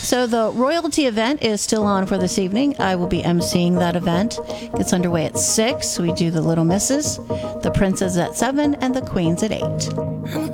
So the royalty event is still on for this evening. I will be emceeing that event. Gets underway at 6. We do the Little Misses, the Princes at 7, and the Queens at 8.